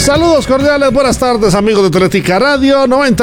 Saludos cordiales, buenas tardes amigos de Teletica Radio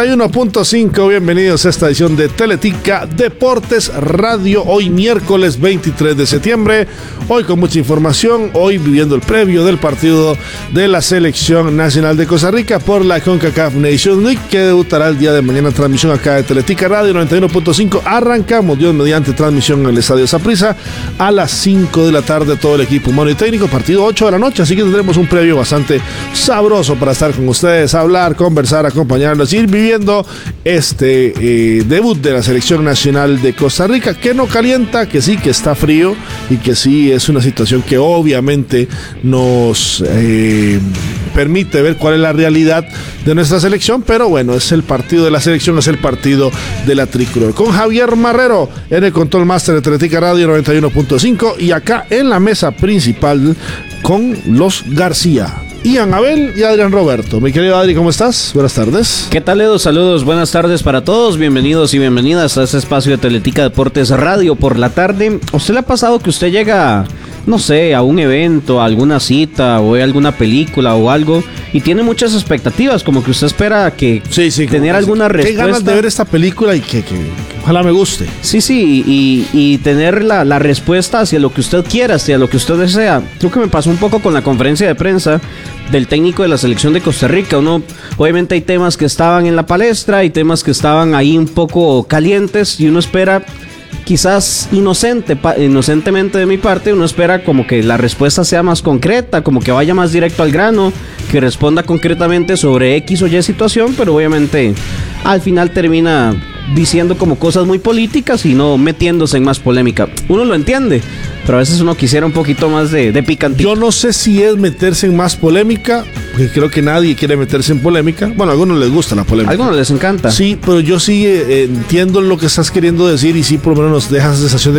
91.5, bienvenidos a esta edición de Teletica Deportes Radio, hoy miércoles 23 de septiembre, hoy con mucha información, hoy viviendo el previo del partido de la Selección Nacional de Costa Rica por la CONCACAF Nations League, que debutará el día de mañana, transmisión acá de Teletica Radio 91.5, arrancamos Dios mediante transmisión en el Estadio Saprissa a las 5 de la tarde, todo el equipo humano y técnico, partido 8 de la noche, así que tendremos un previo bastante sabroso para estar con ustedes, hablar, conversar, acompañarnos, ir viviendo este debut de la Selección Nacional de Costa Rica, que no calienta, que sí, que está frío y que sí es una situación que obviamente nos permite ver cuál es la realidad de nuestra selección, pero bueno, es el partido de la selección, es el partido de la tricolor. Con Javier Marrero en el Control Master de Teletica Radio 91.5 y acá en la mesa principal con los García, Ian Abel y Adrián Roberto. Mi querido Adri, ¿cómo estás? Buenas tardes. ¿Qué tal, Edo? Saludos, buenas tardes para todos. Bienvenidos y bienvenidas a este espacio de Teletica Deportes Radio por la tarde. ¿A usted le ha pasado que usted llega, no sé, a un evento, a alguna cita o a alguna película o algo y tiene muchas expectativas, como que usted espera que tener alguna respuesta? Qué ganas de ver esta película y que ojalá me guste. Sí, y tener la respuesta hacia lo que usted quiera, hacia lo que usted desea. Creo que me pasó un poco con la conferencia de prensa del técnico de la selección de Costa Rica. Obviamente hay temas que estaban en la palestra, hay temas que estaban ahí un poco calientes y uno espera, quizás inocentemente de mi parte, uno espera como que la respuesta sea más concreta, como que vaya más directo al grano, que responda concretamente sobre X o Y situación, pero obviamente al final termina diciendo como cosas muy políticas y no metiéndose en más polémica. Uno lo entiende, pero a veces uno quisiera un poquito más de picantito. Yo no sé si es meterse en más polémica, porque creo que nadie quiere meterse en polémica. Bueno, a algunos les gusta la polémica. A algunos les encanta. Sí, pero yo sí entiendo lo que estás queriendo decir y sí por lo menos nos deja esa sensación de